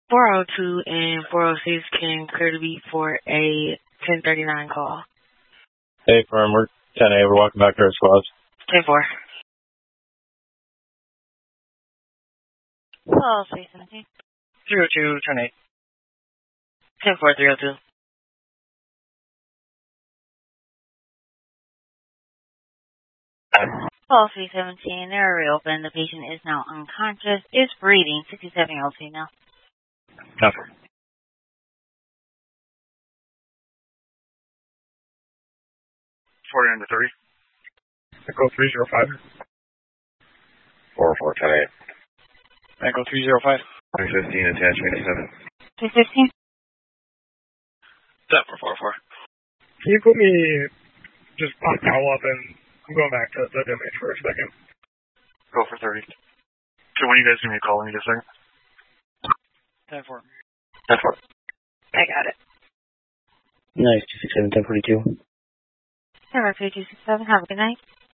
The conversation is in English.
402 and 406 can clear the beat for a 1039 call. Hey, firm, we're 10A. We're walking back to our squads. 10-4. Hello, 317. 02, 10-8. 10-4, 302. Hello, 317. They're reopened. The patient is now unconscious, is breathing. 67-year-old female. Copy. 40 under 30. Echo 305. 404, 10A. Echo 305. 315, attach 27. 315. 7444. Can you put me just on follow up and I'm going back to the image for a second. Go for 30. So when you guys give me a call, let me just a second. 10-4. 10-4. I got it. Nice, 267, 1042. Sure, 3267. Have a good night.